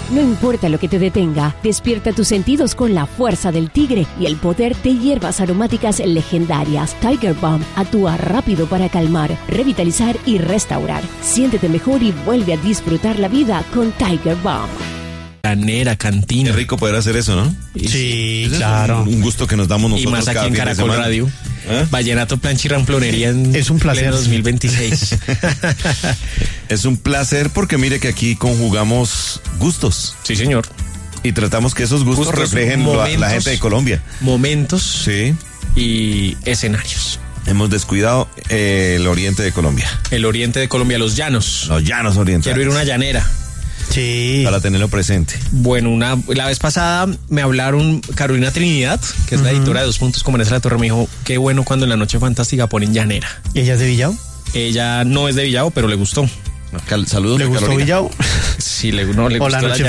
No importa lo que te detenga, despierta tus sentidos con la fuerza del tigre y el poder de hierbas aromáticas legendarias. Tiger Balm actúa rápido para calmar, revitalizar y restaurar. Siéntete mejor y vuelve a disfrutar la vida con Tiger Balm. Llanera, cantina. Qué rico poder hacer eso, ¿no? Sí, Ese claro. Es un gusto que nos damos nosotros. Y más aquí cada en fin de Caracol semana. Radio. ¿Eh? Vallenato, plancha y ramplonería Es un placer. pleno 2026. Es un placer porque mire que aquí conjugamos gustos Sí, señor. y tratamos que esos gustos reflejen momentos, la gente de Colombia. Momentos Sí. y escenarios. Hemos descuidado el oriente de Colombia. El oriente de Colombia, los llanos. Los llanos orientales. Quiero ir a una llanera. Sí. Para tenerlo presente. Bueno, la vez pasada me hablaron Carolina Trinidad, que es la editora de 2 Puntos con Vanessa La Torre, me dijo, qué bueno cuando en La Noche Fantástica ponen llanera. ¿Ella es de Villao? Ella no es de Villavo, pero le gustó. Saludos. ¿Le gustó Carolina. Villao? Sí, le gustó La Noche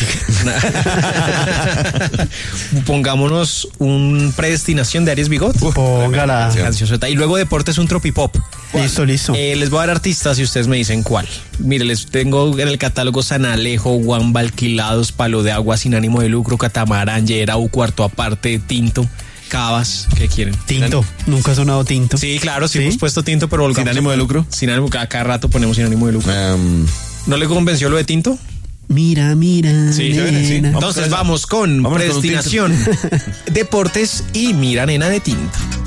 Fantástica. Pongámonos un Predestinación de Aries Bigot. Póngala. Cancioncita. Y luego deportes, un tropipop. Listo. Les voy a dar artistas y ustedes me dicen cuál. Mire, les tengo en el catálogo San Alejo, Guamba, Alquilados, Palo de Agua, Sin Ánimo de Lucro, Catamarán, Yerau, Cuarto Aparte, Tinto, Cabas. ¿Qué quieren? Tinto. Nunca ha sonado Tinto. Sí, claro, sí hemos puesto Tinto, pero ¿Sin ánimo de lucro? Sin ánimo, cada rato ponemos Sin Ánimo de Lucro. ¿No le convenció lo de Tinto? Mira. Sí, nena. Entonces vamos con Predestinación, Deportes y Mira, Nena de Tinto.